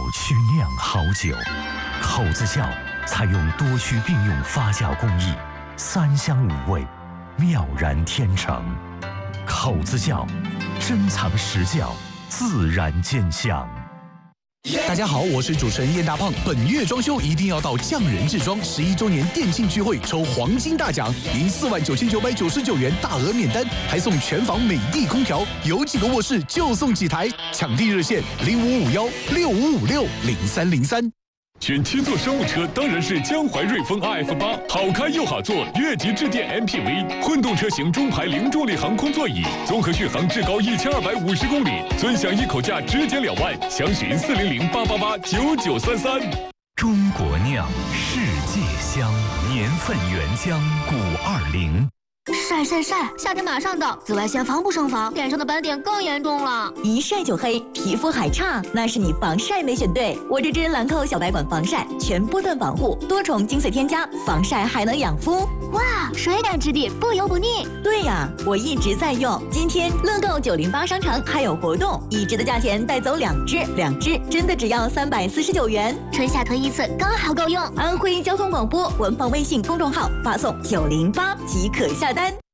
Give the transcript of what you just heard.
区酿好酒，口子窖采用多区并用发酵工艺，3香5味，妙然天成。口子窖，珍藏实窖，自然见香。 大家好，我是主持人燕大胖。本月装修一定要到匠人制装11周年店庆聚会抽黄金大奖，赢49999元大额免单，还送全房美的空调，有几个卧室就送几台。抢订热线055165560303。 选7座商务车当然是江淮瑞风 RF8，好开又好坐，越级致电 MPV， 混动车型中排零重力航空座椅，综合续航至高1250公里，尊享一口价只减2万，详询400-888-9933。 中国酿，世界香，年份原浆520。 晒晒晒！夏天马上到，紫外线防不胜防，脸上的斑点更严重了。 一晒就黑，皮肤还差，那是你防晒没选对。我这支兰蔻小白管防晒，全波段防护，多重精粹添加，防晒还能养肤。 哇，水感质地，不油不腻。 对呀，我一直在用。今天乐购908商城还有活动，1支的价钱带走2支，2支真的只要349元。 春夏推一次，刚好够用。 安徽交通广播官方微信公众号发送908即可下单。